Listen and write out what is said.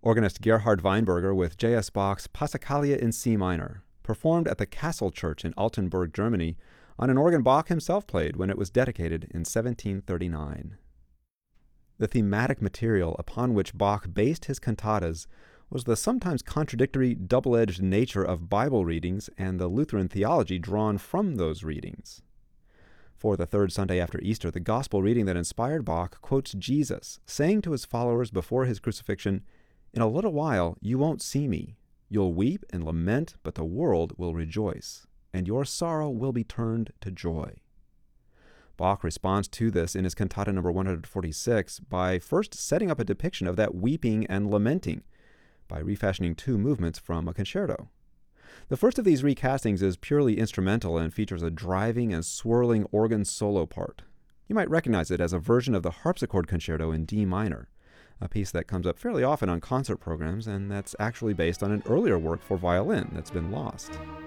Organist Gerhard Weinberger with J.S. Bach's Passacaglia in C minor, performed at the Castle Church in Altenburg, Germany, on an organ Bach himself played when it was dedicated in 1739. The thematic material upon which Bach based his cantatas was the sometimes contradictory, double-edged nature of Bible readings and the Lutheran theology drawn from those readings. For the third Sunday after Easter, the gospel reading that inspired Bach quotes Jesus, saying to his followers before his crucifixion, "In a little while you won't see me. You'll weep and lament, but the world will rejoice, and your sorrow will be turned to joy." Bach responds to this in his cantata number 146 by first setting up a depiction of that weeping and lamenting by refashioning two movements from a concerto. The first of these recastings is purely instrumental and features a driving and swirling organ solo part. You might recognize it as a version of the harpsichord concerto in D minor, a piece that comes up fairly often on concert programs and that's actually based on an earlier work for violin that's been lost.